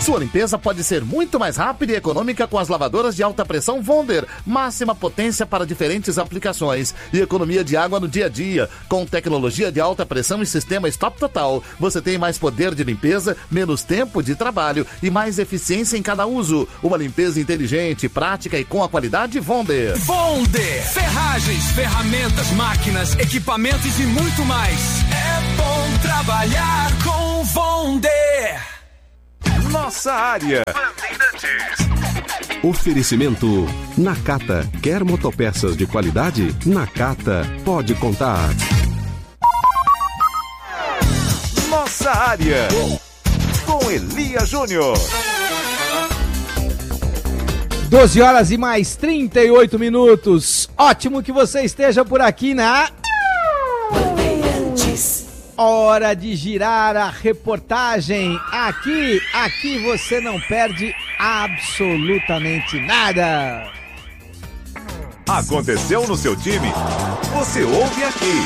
Sua limpeza pode ser muito mais rápida e econômica com as lavadoras de alta pressão Wonder. Máxima potência para diferentes aplicações e economia de água no dia a dia. Com tecnologia de alta pressão e sistema Stop Total, você tem mais poder de limpeza, menos tempo de trabalho e mais eficiência em cada uso. Uma limpeza inteligente, prática e com a qualidade Wonder. Wonder! Ferragens, ferramentas, máquinas, equipamentos e muito mais. É bom trabalhar com Wonder. Nossa área. Oferecimento Nakata. Quer motopeças de qualidade? Nakata pode contar. Nossa área. Com Elia Júnior. 12 horas e mais 38 minutos. Ótimo que você esteja por aqui na... Hora de girar a reportagem. Aqui você não perde absolutamente nada. Aconteceu no seu time? Você ouve aqui.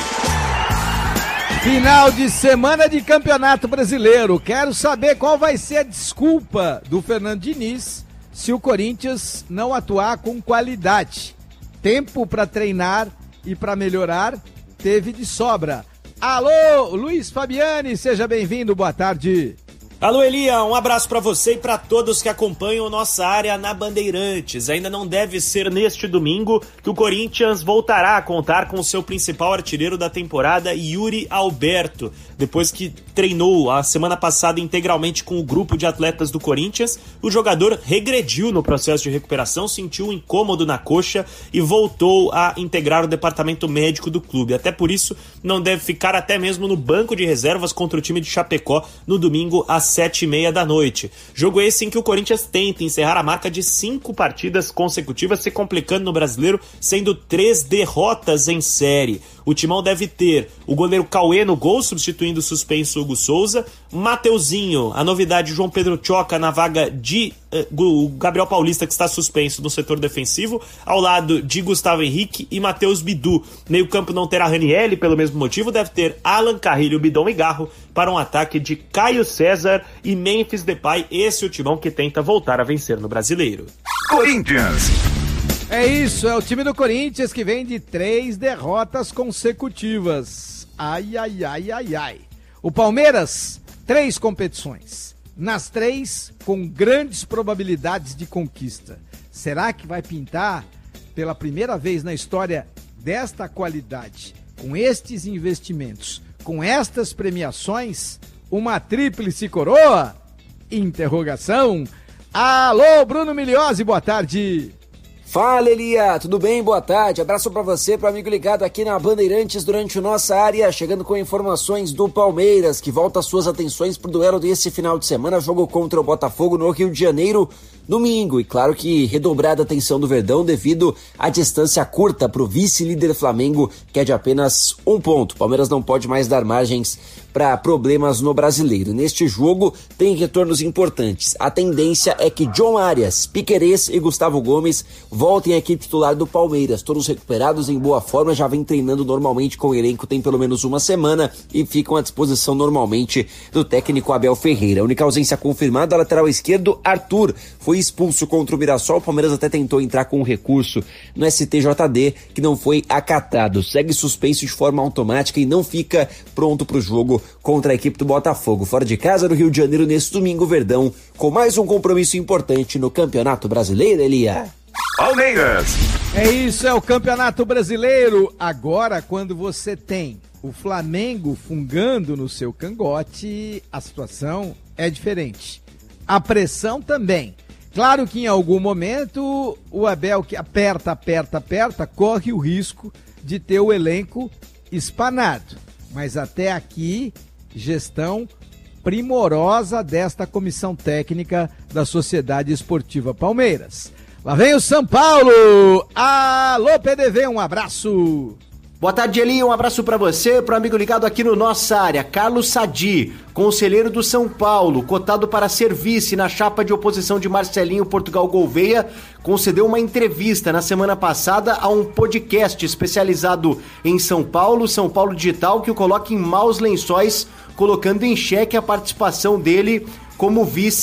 Final de semana de Campeonato Brasileiro. Quero saber qual vai ser a desculpa do Fernando Diniz se o Corinthians não atuar com qualidade. Tempo para treinar e para melhorar teve de sobra. Alô, Luiz Fabiani, seja bem-vindo, boa tarde. Alô, Elia, um abraço para você e para todos que acompanham nossa área na Bandeirantes. Ainda não deve ser neste domingo que o Corinthians voltará a contar com o seu principal artilheiro da temporada, Yuri Alberto. Depois que treinou a semana passada integralmente com o grupo de atletas do Corinthians, o jogador regrediu no processo de recuperação, sentiu um incômodo na coxa e voltou a integrar o departamento médico do clube. Até por isso, não deve ficar até mesmo no banco de reservas contra o time de Chapecó no domingo às 7h30 da noite. Jogo esse em que o Corinthians tenta encerrar a marca de 5 partidas consecutivas, se complicando no Brasileiro, sendo 3 derrotas em série. O Timão deve ter o goleiro Cauê no gol, substituindo o suspenso Hugo Souza, Mateuzinho, a novidade João Pedro Choca na vaga de Gabriel Paulista, que está suspenso no setor defensivo, ao lado de Gustavo Henrique e Matheus Bidu. Meio campo não terá Ranieri, pelo mesmo motivo, deve ter Alan Carrilho, Bidon e Garro para um ataque de Caio César e Memphis Depay. Esse é o Timão que tenta voltar a vencer no Brasileiro. Corinthians. É isso, é o time do Corinthians que vem de 3 derrotas consecutivas. Ai. O Palmeiras, 3 competições. Nas 3, com grandes probabilidades de conquista. Será que vai pintar, pela primeira vez na história desta qualidade, com estes investimentos, com estas premiações, uma tríplice coroa? Interrogação. Alô, Bruno Miliose, boa tarde. Fala, Elia, tudo bem? Boa tarde, abraço pra você, pro amigo ligado aqui na Bandeirantes durante Nossa Área, chegando com informações do Palmeiras, que volta suas atenções pro duelo desse final de semana, jogo contra o Botafogo no Rio de Janeiro, domingo, e claro que redobrada a atenção do Verdão devido à distância curta pro vice-líder Flamengo, que é de apenas 1 ponto. Palmeiras não pode mais dar margens para problemas no Brasileiro. Neste jogo tem retornos importantes. A tendência é que John Arias, Piquerez e Gustavo Gomes voltem à equipe titular do Palmeiras. Todos recuperados, em boa forma, já vem treinando normalmente com o elenco, tem pelo menos uma semana e ficam à disposição normalmente do técnico Abel Ferreira. A única ausência confirmada, a lateral esquerdo, Arthur, foi expulso contra o Mirassol. O Palmeiras até tentou entrar com um recurso no STJD, que não foi acatado. Segue suspenso de forma automática e não fica pronto para o jogo contra a equipe do Botafogo. Fora de casa, no Rio de Janeiro, neste domingo, Verdão, com mais um compromisso importante no Campeonato Brasileiro, Elia. Palmeiras. É isso, é o Campeonato Brasileiro. Agora, quando você tem o Flamengo fungando no seu cangote, a situação é diferente. A pressão também. Claro que em algum momento o Abel, que aperta, corre o risco de ter o elenco espanado. Mas até aqui, gestão primorosa desta comissão técnica da Sociedade Esportiva Palmeiras. Lá vem o São Paulo. Alô, PDV, um abraço. Boa tarde, Eli, um abraço pra você, pro amigo ligado aqui no Nossa Área, Carlos Sadi, conselheiro do São Paulo, cotado para ser vice na chapa de oposição de Marcelinho Portugal Gouveia, concedeu uma entrevista na semana passada a um podcast especializado em São Paulo Digital, que o coloca em maus lençóis, colocando em xeque a participação dele como vice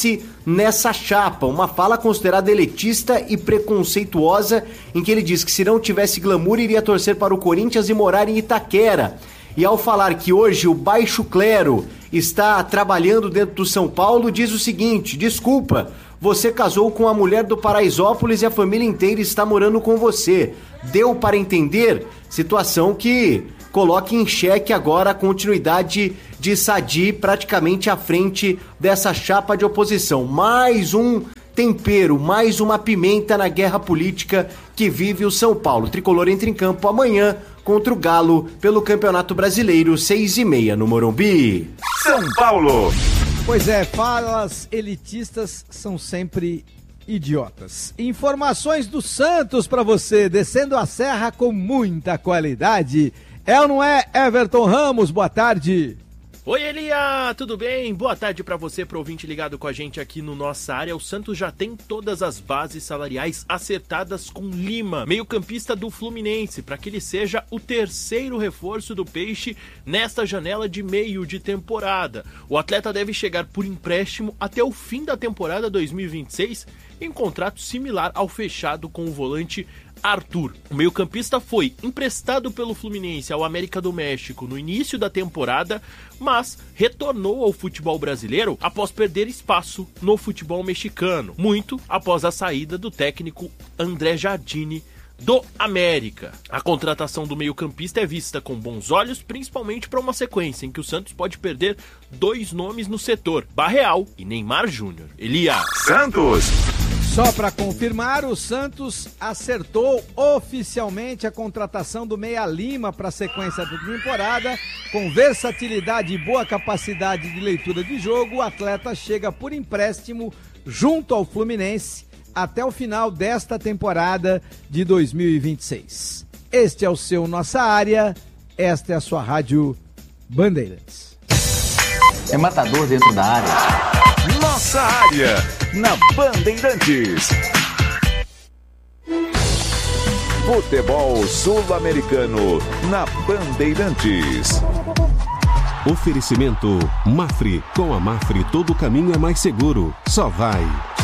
nessa chapa. Uma fala considerada elitista e preconceituosa, em que ele diz que se não tivesse glamour iria torcer para o Corinthians e morar em Itaquera. E ao falar que hoje o baixo clero está trabalhando dentro do São Paulo, diz o seguinte: desculpa, você casou com a mulher do Paraisópolis e a família inteira está morando com você. Deu para entender? Situação que coloca em xeque agora a continuidade de Sadi praticamente à frente dessa chapa de oposição. Mais um tempero, mais uma pimenta na guerra política que vive o São Paulo. O Tricolor entra em campo amanhã contra o Galo pelo Campeonato Brasileiro, 6h30 no Morumbi. São Paulo. Pois é, falas elitistas são sempre idiotas. Informações do Santos para você, descendo a serra com muita qualidade. É ou não é, Everton Ramos? Boa tarde. Oi, Elia, tudo bem? Boa tarde para você, pro ouvinte ligado com a gente aqui no Nossa Área. O Santos já tem todas as bases salariais acertadas com Lima, meio-campista do Fluminense, para que ele seja o terceiro reforço do Peixe nesta janela de meio de temporada. O atleta deve chegar por empréstimo até o fim da temporada 2026, em contrato similar ao fechado com o volante Arthur. O meio-campista foi emprestado pelo Fluminense ao América do México no início da temporada, mas retornou ao futebol brasileiro após perder espaço no futebol mexicano, muito após a saída do técnico André Jardine do América. A contratação do meio-campista é vista com bons olhos, principalmente para uma sequência em que o Santos pode perder dois nomes no setor, Barreal e Neymar Júnior. Elia. Santos. Só para confirmar, o Santos acertou oficialmente a contratação do Meia Lima para a sequência da temporada. Com versatilidade e boa capacidade de leitura de jogo, o atleta chega por empréstimo junto ao Fluminense até o final desta temporada de 2026. Este é o seu Nossa Área, esta é a sua Rádio Bandeirantes. É matador dentro da área. Nossa Área, na Bandeirantes. Futebol sul-americano, na Bandeirantes. Oferecimento Mafre. Com a Mafre todo caminho é mais seguro. Só vai.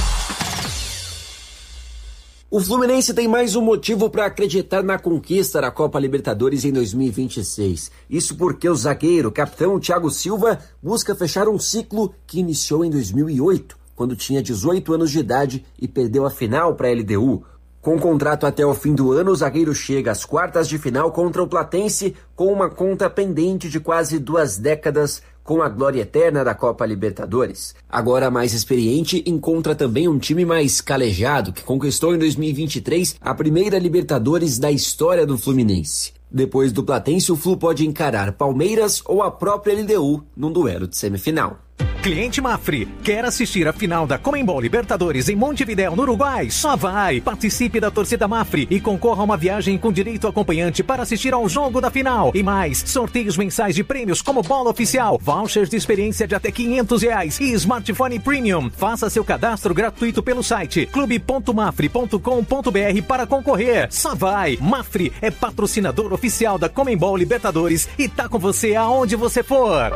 O Fluminense tem mais um motivo para acreditar na conquista da Copa Libertadores em 2026. Isso porque o zagueiro, capitão Thiago Silva, busca fechar um ciclo que iniciou em 2008, quando tinha 18 anos de idade e perdeu a final para a LDU. Com contrato até o fim do ano, o zagueiro chega às quartas de final contra o Platense com uma conta pendente de quase 2 décadas com a glória eterna da Copa Libertadores. Agora mais experiente, encontra também um time mais calejado, que conquistou em 2023 a primeira Libertadores da história do Fluminense. Depois do Platense, o Flu pode encarar Palmeiras ou a própria LDU num duelo de semifinal. Cliente Mafre, quer assistir a final da Conmebol Libertadores em Montevidéu, no Uruguai? Só vai! Participe da torcida Mafre e concorra a uma viagem com direito acompanhante para assistir ao jogo da final. E mais, sorteios mensais de prêmios como bola oficial, vouchers de experiência de até R$500 e smartphone premium. Faça seu cadastro gratuito pelo site clube.mafre.com.br para concorrer. Só vai! Mafre é patrocinador oficial da Conmebol Libertadores e tá com você aonde você for.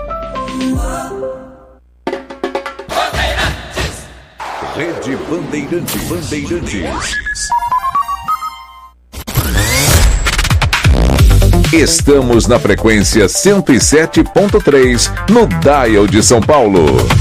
Rede Bandeirantes. Estamos na frequência 107.3 no Dial de São Paulo.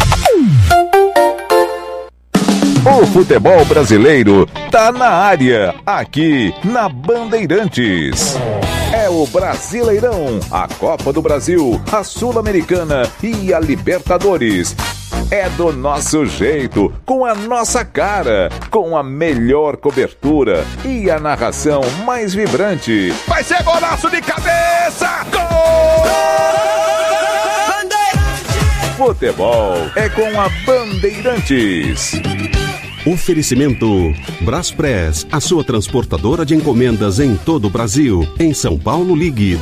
O futebol brasileiro tá na área, aqui na Bandeirantes. É o Brasileirão, a Copa do Brasil, a Sul-Americana e a Libertadores. É do nosso jeito, com a nossa cara, com a melhor cobertura e a narração mais vibrante. Vai ser golaço de cabeça! Gol! Futebol é com a Bandeirantes. Oferecimento Braspress, a sua transportadora de encomendas em todo o Brasil. Em São Paulo, ligue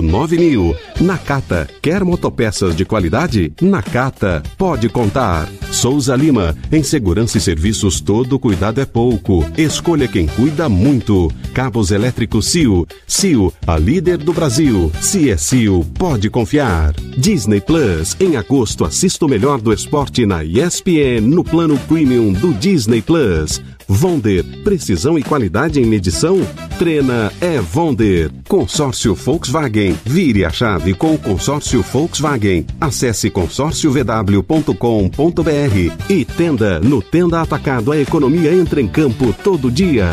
2188-9000. Nakata, quer motopeças de qualidade? Nakata, pode contar. Souza Lima, em segurança e serviços todo cuidado é pouco. Escolha quem cuida muito. Cabos elétricos CIO. CIO, a líder do Brasil. Se é CIO, pode confiar. Disney Plus, em agosto assista o melhor do esporte na ESPN no plano premium do Disney Plus. Vonder, precisão e qualidade em medição? Trena é Vonder. Consórcio Volkswagen. Vire a chave com o consórcio Volkswagen. Acesse consórciovw.com.br e Tenda. No Tenda Atacado, a economia entra em campo todo dia.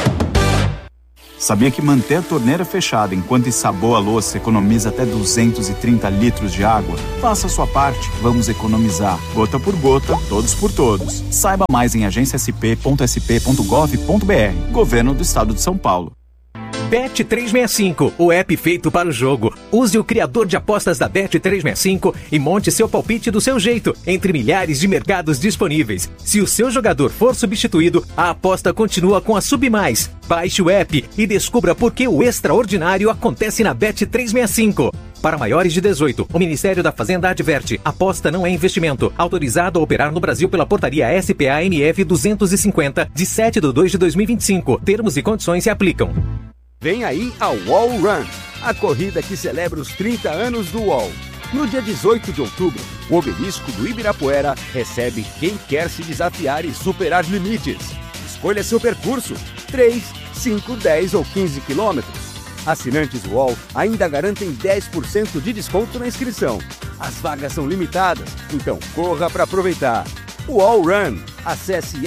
Sabia que manter a torneira fechada enquanto ensaboa a louça economiza até 230 litros de água? Faça a sua parte, vamos economizar. Gota por gota, todos por todos. Saiba mais em agenciasp.sp.gov.br. Governo do Estado de São Paulo. Bet365, o app feito para o jogo. Use o criador de apostas da Bet365 e monte seu palpite do seu jeito, entre milhares de mercados disponíveis. Se o seu jogador for substituído, a aposta continua com a Submais. Baixe o app e descubra por que o extraordinário acontece na Bet365. Para maiores de 18, o Ministério da Fazenda adverte: aposta não é investimento. Autorizado a operar no Brasil pela portaria SPA-MF 250, de 7/2/2025. Termos e condições se aplicam. Vem aí a Wall Run, a corrida que celebra os 30 anos do UOL. No dia 18 de outubro, o obelisco do Ibirapuera recebe quem quer se desafiar e superar limites. Escolha seu percurso, 3, 5, 10 ou 15 quilômetros. Assinantes UOL ainda garantem 10% de desconto na inscrição. As vagas são limitadas, então corra para aproveitar. UOL Run. Acesse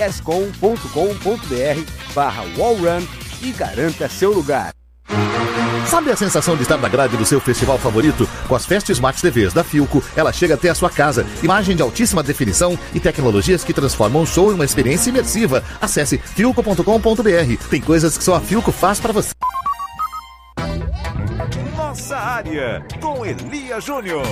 yescom.com.br/wallrun e garanta seu lugar. Sabe a sensação de estar na grade do seu festival favorito? Com as Fest Smart TVs da Philco, ela chega até a sua casa. Imagem de altíssima definição e tecnologias que transformam o show em uma experiência imersiva. Acesse philco.com.br. Tem coisas que só a Philco faz para você. Nossa área, com Elia Júnior.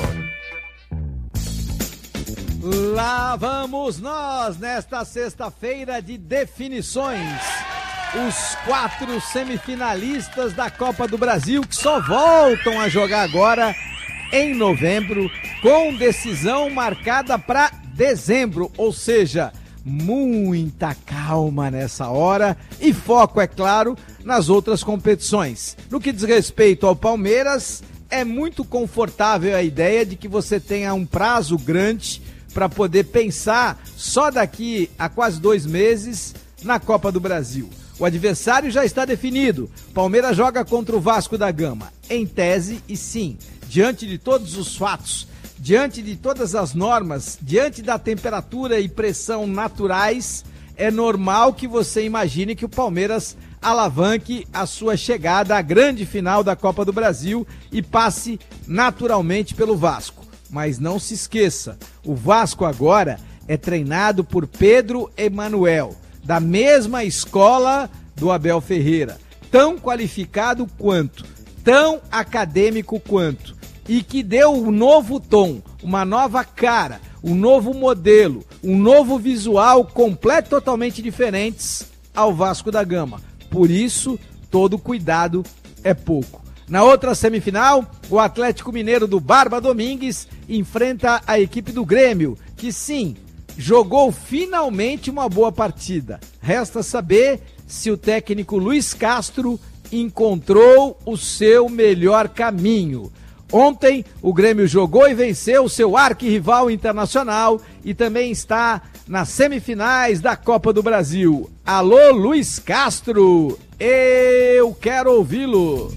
Lá vamos nós, nesta sexta-feira de definições. Os 4 semifinalistas da Copa do Brasil que só voltam a jogar agora em novembro, com decisão marcada para dezembro, ou seja, muita calma nessa hora e foco, é claro, nas outras competições. No que diz respeito ao Palmeiras, é muito confortável a ideia de que você tenha um prazo grande para poder pensar só daqui a quase 2 meses na Copa do Brasil. O adversário já está definido. Palmeiras joga contra o Vasco da Gama. Em tese, e sim, diante de todos os fatos, diante de todas as normas, diante da temperatura e pressão naturais, é normal que você imagine que o Palmeiras alavanque a sua chegada à grande final da Copa do Brasil e passe naturalmente pelo Vasco. Mas não se esqueça, o Vasco agora é treinado por Pedro Emanuel, da mesma escola do Abel Ferreira, tão qualificado quanto, tão acadêmico quanto, e que deu um novo tom, uma nova cara, um novo modelo, um novo visual completo, totalmente diferentes ao Vasco da Gama. Por isso, todo cuidado é pouco. Na outra semifinal, o Atlético Mineiro do Barba Domingues enfrenta a equipe do Grêmio, que sim, jogou finalmente uma boa partida. Resta saber se o técnico Luiz Castro encontrou o seu melhor caminho. Ontem, o Grêmio jogou e venceu o seu arquirrival Internacional e também está nas semifinais da Copa do Brasil. Alô, Luiz Castro, eu quero ouvi-lo.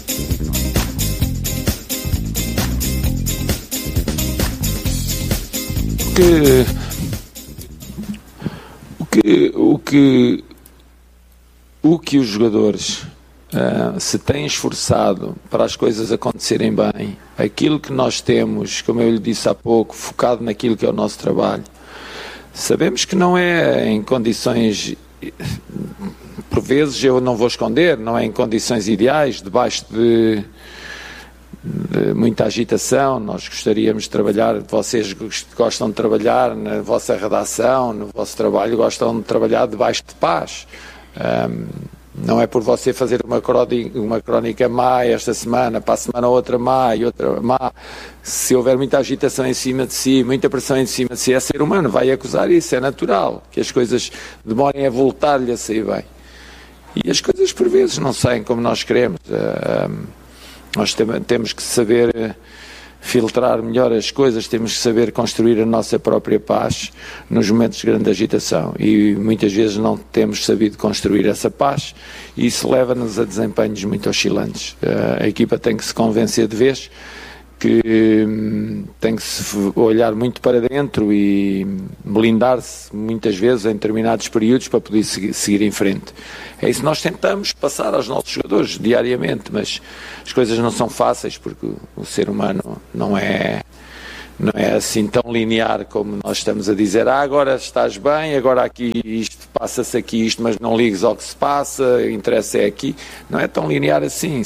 O que os jogadores se têm esforçado para as coisas acontecerem bem, aquilo que nós temos, como eu lhe disse há pouco, focado naquilo que é o nosso trabalho, sabemos que não é em condições, por vezes eu não vou esconder, não é em condições ideais, debaixo de muita agitação. Nós gostaríamos de trabalhar, vocês gostam de trabalhar na vossa redação, no vosso trabalho, gostam de trabalhar debaixo de paz. Não é por você fazer uma crónica má esta semana, para a semana outra má e outra má. Se houver muita agitação em cima de si, muita pressão em cima de si, é ser humano, vai acusar isso, é natural. Que as coisas demorem a voltar-lhe a sair bem. E as coisas por vezes não saem como nós queremos. Nós temos que saber filtrar melhor as coisas, temos que saber construir a nossa própria paz nos momentos de grande agitação, e muitas vezes não temos sabido construir essa paz, e isso leva-nos a desempenhos muito oscilantes. A equipa tem que se convencer de vez que tem que se olhar muito para dentro e blindar-se muitas vezes em determinados períodos para poder seguir em frente. É isso que nós tentamos passar aos nossos jogadores diariamente, mas as coisas não são fáceis, porque o ser humano não é assim tão linear como nós estamos a dizer. Agora estás bem, agora aqui isto, passa-se aqui isto, mas não ligues ao que se passa, interessa é aqui. Não é tão linear assim.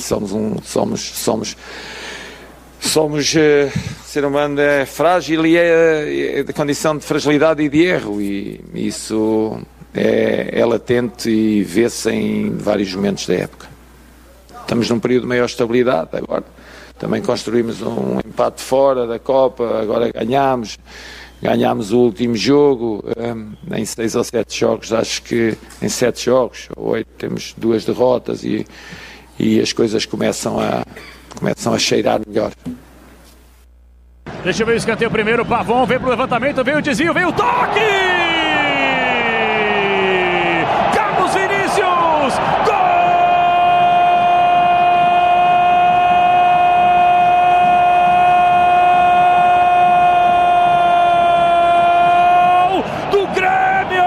O ser humano é frágil e é de condição de fragilidade e de erro, e isso é latente e vê-se em vários momentos da época. Estamos num período de maior estabilidade agora. Também construímos um empate fora da Copa, agora ganhámos o último jogo, em 6 ou 7 jogos, acho que em 7 jogos, ou 8, temos 2 derrotas e as coisas começam a cheirar melhor. Deixa eu ver o escanteio primeiro, Pavon veio pro levantamento, veio o desvio, veio o toque! Carlos Vinícius! Gol! Do Grêmio!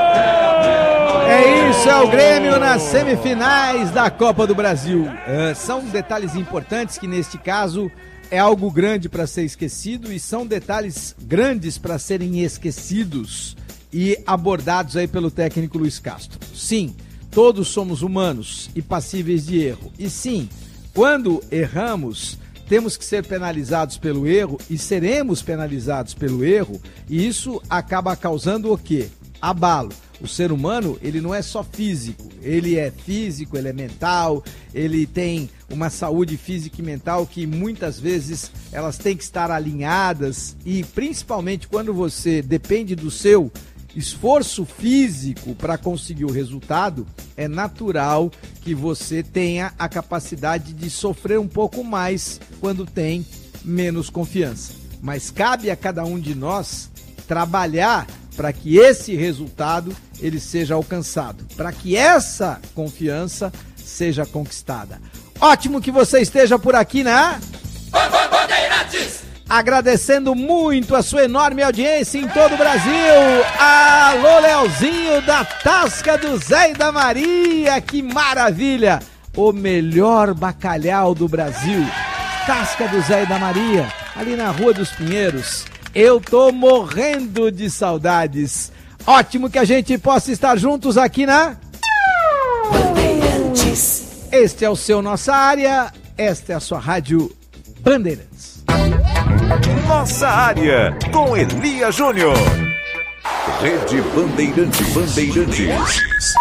É isso, é o Grêmio nas semifinais da Copa do Brasil. São detalhes importantes que, neste caso, é algo grande para ser esquecido, e são detalhes grandes para serem esquecidos e abordados aí pelo técnico Luiz Castro. Sim, todos somos humanos e passíveis de erro. E sim, quando erramos, temos que ser penalizados pelo erro, e seremos penalizados pelo erro, e isso acaba causando o quê? Abalo. O ser humano, ele não é só físico, ele é físico, ele é mental, ele tem uma saúde física e mental que muitas vezes elas têm que estar alinhadas, e principalmente quando você depende do seu esforço físico para conseguir o resultado, é natural que você tenha a capacidade de sofrer um pouco mais quando tem menos confiança. Mas cabe a cada um de nós trabalhar para que esse resultado ele seja alcançado, para que essa confiança seja conquistada. Ótimo que você esteja por aqui, né? Agradecendo muito a sua enorme audiência em todo o Brasil. Alô, Leozinho da Tasca do Zé e da Maria, que maravilha! O melhor bacalhau do Brasil, Tasca do Zé e da Maria, ali na Rua dos Pinheiros. Eu tô morrendo de saudades. Ótimo que a gente possa estar juntos aqui na Bandeirantes. Este é o seu Nossa Área, esta é a sua Rádio Bandeirantes. Nossa Área, com Elia Júnior. Rede Bandeirantes.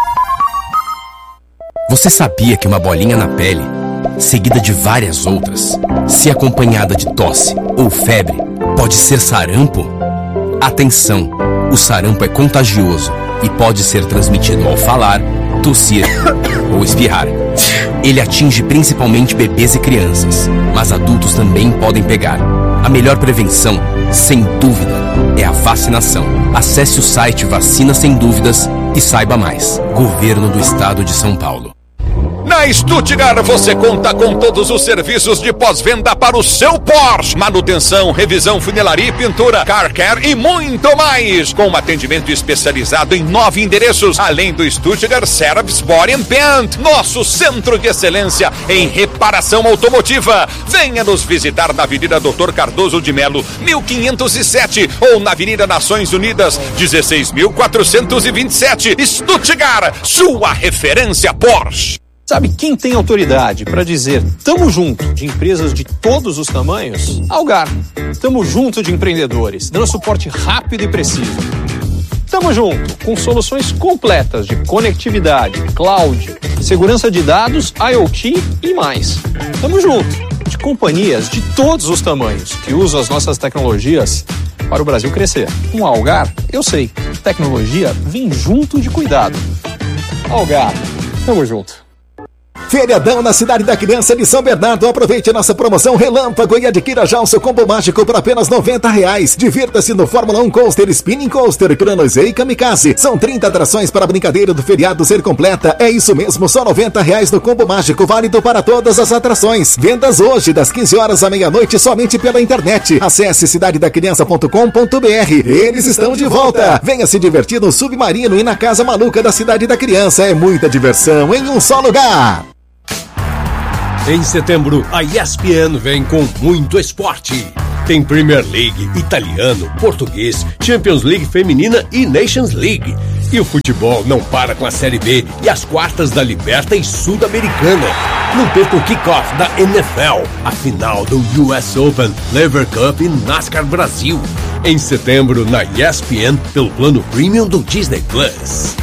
Você sabia que uma bolinha na pele, seguida de várias outras, se acompanhada de tosse ou febre, pode ser sarampo? Atenção! O sarampo é contagioso e pode ser transmitido ao falar, tossir ou espirrar. Ele atinge principalmente bebês e crianças, mas adultos também podem pegar. A melhor prevenção, sem dúvida, é a vacinação. Acesse o site Vacina Sem Dúvidas e saiba mais. Governo do Estado de São Paulo. Na Stuttgart você conta com todos os serviços de pós-venda para o seu Porsche. Manutenção, revisão, funilaria e pintura, car care e muito mais. Com um atendimento especializado em 9 endereços, além do Stuttgart Service Body and Paint, nosso centro de excelência em reparação automotiva. Venha nos visitar na Avenida Dr. Cardoso de Melo, 1507, ou na Avenida Nações Unidas, 16.427. Stuttgart, sua referência Porsche. Sabe quem tem autoridade para dizer tamo junto de empresas de todos os tamanhos? Algar. Tamo junto de empreendedores, dando suporte rápido e preciso. Tamo junto, com soluções completas de conectividade, cloud, segurança de dados, IoT e mais. Tamo junto, de companhias de todos os tamanhos que usam as nossas tecnologias para o Brasil crescer. Com a Algar, eu sei, tecnologia vem junto de cuidado. Algar, tamo junto. Feriadão na Cidade da Criança de São Bernardo. Aproveite a nossa promoção Relâmpago e adquira já o seu combo mágico por apenas R$90. Divirta-se no Fórmula 1 Coaster, Spinning Coaster, Chronosei e Kamikaze. São 30 atrações para a brincadeira do feriado ser completa. É isso mesmo, só R$90 no combo mágico, válido para todas as atrações. Vendas hoje, das 15 horas à meia-noite, somente pela internet. Acesse cidadedacriança.com.br. Eles estão de volta. Venha se divertir no Submarino e na Casa Maluca da Cidade da Criança. É muita diversão em um só lugar. Em setembro, a ESPN vem com muito esporte. Tem Premier League, italiano, português, Champions League feminina e Nations League. E o futebol não para com a Série B e as quartas da Liberta e Sul-Americana. Não perca o kickoff da NFL, a final do US Open, Lever Cup e NASCAR Brasil. Em setembro, na ESPN, pelo plano Premium do Disney Plus.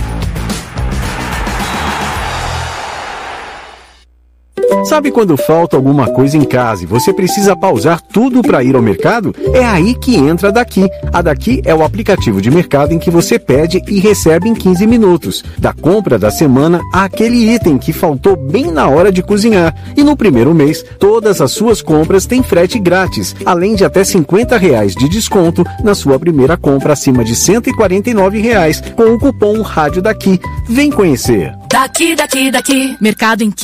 Sabe quando falta alguma coisa em casa e você precisa pausar tudo para ir ao mercado? É aí que entra a Daqui. A Daqui é o aplicativo de mercado em que você pede e recebe em 15 minutos. Da compra da semana àquele item que faltou bem na hora de cozinhar. E no primeiro mês, todas as suas compras têm frete grátis, além de até R$50 de desconto na sua primeira compra acima de R$149 com o cupom Rádio Daqui. Vem conhecer. Daqui. Mercado em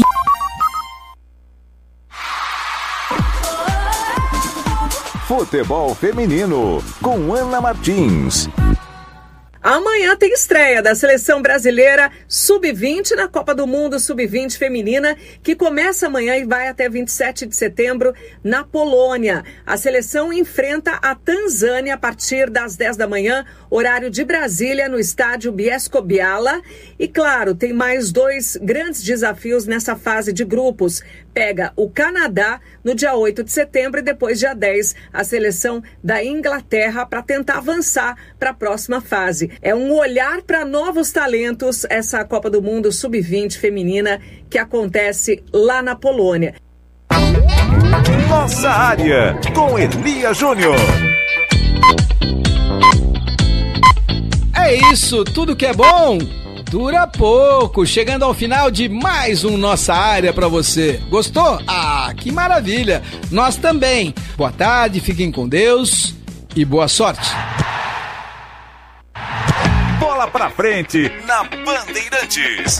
Futebol Feminino, com Ana Martins. Amanhã tem estreia da Seleção Brasileira Sub-20 na Copa do Mundo Sub-20 Feminina, que começa amanhã e vai até 27 de setembro na Polônia. A seleção enfrenta a Tanzânia a partir das 10 da manhã, horário de Brasília, no estádio Bielsko-Biała. E claro, tem mais 2 grandes desafios nessa fase de grupos. Pega o Canadá no dia 8 de setembro e depois, dia 10, a seleção da Inglaterra para tentar avançar para a próxima fase. É um olhar para novos talentos essa Copa do Mundo Sub-20 feminina que acontece lá na Polônia. Nossa área, com Elia Júnior. É isso, tudo que é bom dura pouco. Chegando ao final de mais um Nossa Área pra você. Gostou? Ah, que maravilha! Nós também. Boa tarde, fiquem com Deus e boa sorte. Bola pra frente na Bandeirantes.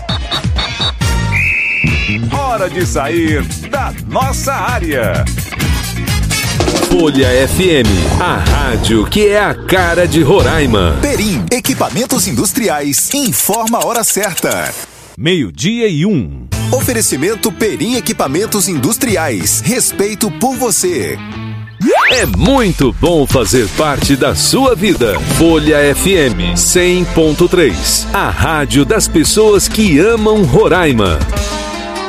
Hora de sair da nossa área. Folha FM, a rádio que é a cara de Roraima. Perim, equipamentos industriais, informa a hora certa. 12:01. Oferecimento Perim Equipamentos Industriais, respeito por você. É muito bom fazer parte da sua vida. Folha FM 100.3, a rádio das pessoas que amam Roraima.